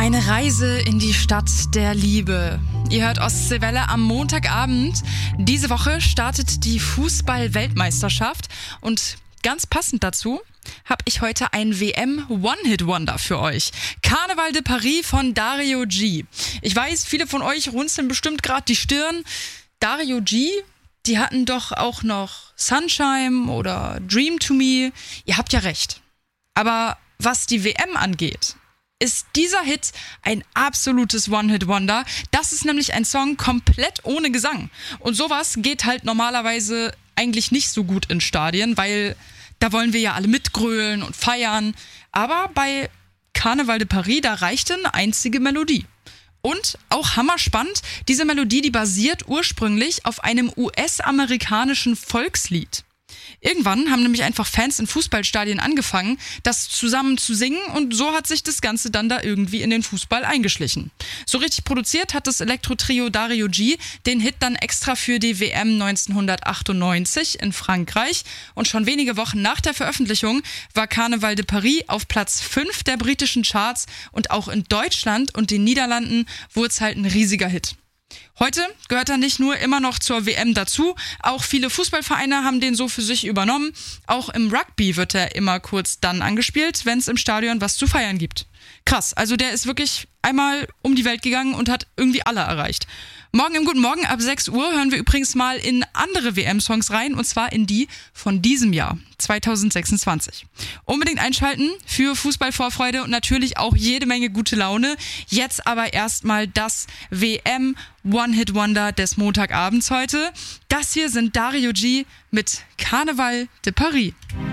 Eine Reise in die Stadt der Liebe. Ihr hört Ostseewelle am Montagabend. Diese Woche startet die Fußball-Weltmeisterschaft und ganz passend dazu habe ich heute ein WM-One-Hit-Wonder für euch. Carnaval de Paris von Dario G. Ich weiß, viele von euch runzeln bestimmt gerade die Stirn. Dario G, die hatten doch auch noch Sunshine oder Dream to Me. Ihr habt ja recht. Aber was die WM angeht, ist dieser Hit ein absolutes One-Hit-Wonder. Das ist nämlich ein Song komplett ohne Gesang. Und sowas geht halt normalerweise eigentlich nicht so gut in Stadien, weil da wollen wir ja alle mitgrölen und feiern. Aber bei Carnaval de Paris, da reichte eine einzige Melodie. Und auch hammerspannend, diese Melodie, die basiert ursprünglich auf einem US-amerikanischen Volkslied. Irgendwann haben nämlich einfach Fans in Fußballstadien angefangen, das zusammen zu singen, und so hat sich das Ganze dann da irgendwie in den Fußball eingeschlichen. So richtig produziert hat das Elektro-Trio Dario G den Hit dann extra für die WM 1998 in Frankreich, und schon wenige Wochen nach der Veröffentlichung war Carnaval de Paris auf Platz 5 der britischen Charts, und auch in Deutschland und den Niederlanden wurde es halt ein riesiger Hit. Heute gehört er nicht nur immer noch zur WM dazu, auch viele Fußballvereine haben den so für sich übernommen. Auch im Rugby wird er immer kurz dann angespielt, wenn es im Stadion was zu feiern gibt. Krass, also der ist wirklich einmal um die Welt gegangen und hat irgendwie alle erreicht. Morgen im Guten Morgen ab 6 Uhr hören wir übrigens mal in andere WM-Songs rein, und zwar in die von diesem Jahr, 2026. Unbedingt einschalten für Fußballvorfreude und natürlich auch jede Menge gute Laune. Jetzt aber erstmal das WM One-Hit-Wonder des Montagabends heute. Das hier sind Dario G mit Carnaval de Paris.